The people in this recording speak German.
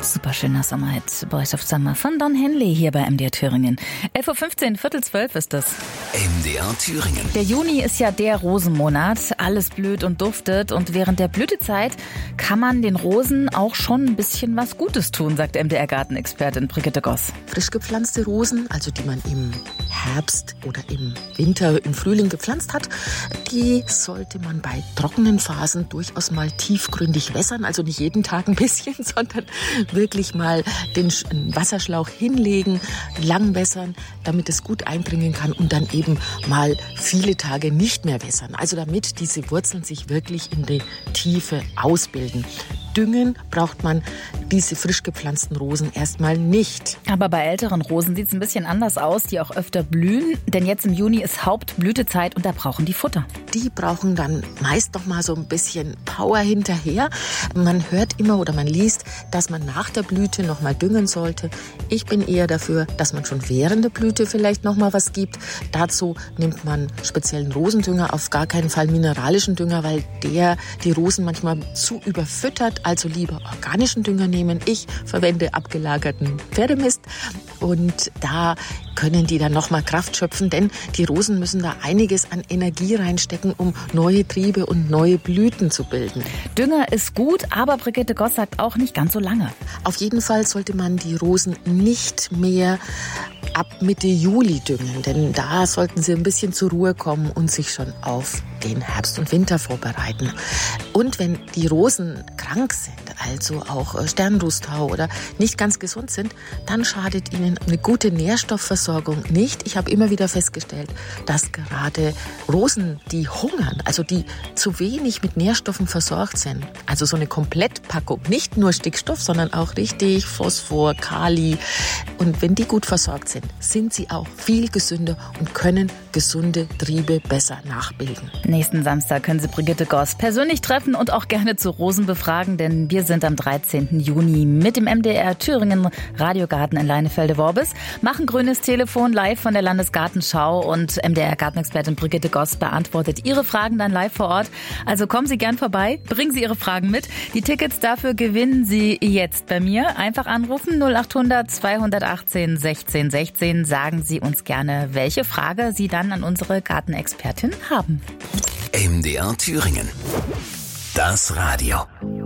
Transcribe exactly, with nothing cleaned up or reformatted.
Super schöner Sommerhit, Boys of Summer von Don Henley hier bei M D R Thüringen. elf Uhr fünfzehn, Viertel zwölf ist es. M D R Thüringen. Der Juni ist ja der Rosenmonat. Alles blüht und duftet. Und während der Blütezeit kann man den Rosen auch schon ein bisschen was Gutes tun, sagt M D R-Gartenexpertin Brigitte Goss. Frisch gepflanzte Rosen, also die man im Herbst oder im Winter, im Frühling gepflanzt hat, die sollte man bei trockenen Phasen durchaus mal tiefgründig wässern. Also nicht jeden Tag ein bisschen, sondern wirklich mal den Wasserschlauch hinlegen, lang wässern, damit es gut eindringen kann und dann eben mal viele Tage nicht mehr wässern. Also damit diese Wurzeln sich wirklich in die Tiefe ausbilden. Düngen braucht man diese frisch gepflanzten Rosen erstmal nicht. Aber bei älteren Rosen sieht es ein bisschen anders aus, die auch öfter blühen. Denn jetzt im Juni ist Hauptblütezeit und da brauchen die Futter. Die brauchen dann meist noch mal so ein bisschen Power hinterher. Man hört immer oder man liest, dass man nach der Blüte noch mal düngen sollte. Ich bin eher dafür, dass man schon während der Blüte vielleicht noch mal was gibt. Dazu nimmt man speziellen Rosendünger, auf gar keinen Fall mineralischen Dünger, weil der die Rosen manchmal zu überfüttert. Also lieber organischen Dünger nehmen. Ich verwende abgelagerten Pferdemist und da können die dann nochmal Kraft schöpfen, denn die Rosen müssen da einiges an Energie reinstecken, um neue Triebe und neue Blüten zu bilden. Dünger ist gut, aber Brigitte Goss sagt auch nicht ganz so lange. Auf jeden Fall sollte man die Rosen nicht mehr ab Mitte Juli düngen, denn da sollten sie ein bisschen zur Ruhe kommen und sich schon auf den Herbst und Winter vorbereiten. Und wenn die Rosen krank sind, also auch Sternrußtau oder nicht ganz gesund sind, dann schadet ihnen eine gute Nährstoffversorgung nicht. Ich habe immer wieder festgestellt, dass gerade Rosen, die hungern, also die zu wenig mit Nährstoffen versorgt sind, also so eine Komplettpackung, nicht nur Stickstoff, sondern auch richtig Phosphor, Kali. Und wenn die gut versorgt sind, sind sie auch viel gesünder und können gesunde Triebe besser nachbilden. Nächsten Samstag können Sie Brigitte Goss persönlich treffen und auch gerne zu Rosen befragen, denn wir sind am dreizehnten Juni mit dem M D R Thüringen Radiogarten in Leinefelde-Worbis, machen grünes Telefon live von der Landesgartenschau und M D R-Gartenexpertin Brigitte Goss beantwortet Ihre Fragen dann live vor Ort. Also kommen Sie gern vorbei, bringen Sie Ihre Fragen mit. Die Tickets dafür gewinnen Sie jetzt bei mir. Einfach anrufen null acht hundert zweihundertachtzehn sechzehn sechzehn. Sagen Sie uns gerne, welche Frage Sie dann an unsere Gartenexpertin haben. M D R Thüringen. Das Radio.